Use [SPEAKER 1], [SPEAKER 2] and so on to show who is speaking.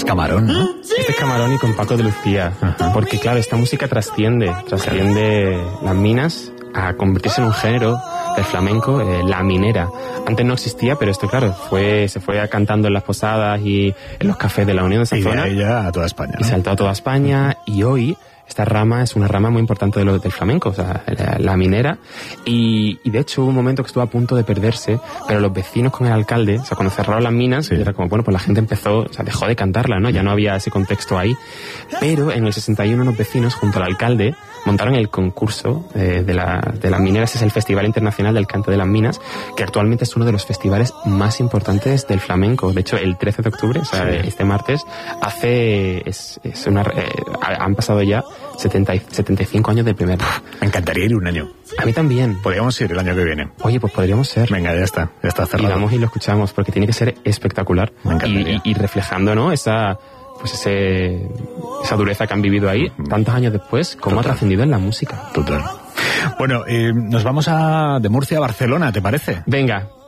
[SPEAKER 1] es Camarón, ¿no?
[SPEAKER 2] Este es Camarón y con Paco de Lucía.
[SPEAKER 1] Ajá.
[SPEAKER 2] Porque claro, esta música trasciende las minas a convertirse en un género del flamenco, la minera. Antes no existía, pero esto, claro, se fue cantando en las posadas y en los cafés de la Unión de esa zona.
[SPEAKER 1] Y de ahí ya a toda España, ¿no?
[SPEAKER 2] Y saltó a toda España, y hoy esta rama es una rama muy importante del flamenco, o sea, la minera. Y de hecho hubo un momento que estuvo a punto de perderse, pero los vecinos con el alcalde, o sea, cuando cerraron las minas,
[SPEAKER 1] Sí.
[SPEAKER 2] era como, bueno, pues la gente empezó, o sea, dejó de cantarla, ¿no? Ya no había ese contexto ahí. Pero en el 61 unos vecinos, junto al alcalde, montaron el concurso de las mineras. Es el Festival Internacional del Cante de las Minas, que actualmente es uno de los festivales más importantes del flamenco. De hecho, el 13 de octubre, o sea,
[SPEAKER 1] Sí.
[SPEAKER 2] este martes, han pasado ya 75 años del primer.
[SPEAKER 1] Me encantaría ir un año.
[SPEAKER 2] A mí también.
[SPEAKER 1] Podríamos ir el año que viene.
[SPEAKER 2] Oye, pues podríamos ser.
[SPEAKER 1] Venga, ya está
[SPEAKER 2] Y
[SPEAKER 1] cerrado.
[SPEAKER 2] vamos y lo escuchamos, porque tiene que ser espectacular.
[SPEAKER 1] Me encantaría.
[SPEAKER 2] Y reflejando, ¿no? Esa dureza que han vivido ahí, tantos años después, cómo ha trascendido en la música.
[SPEAKER 1] Total. Bueno, nos vamos de Murcia a Barcelona, ¿te parece?
[SPEAKER 2] Venga.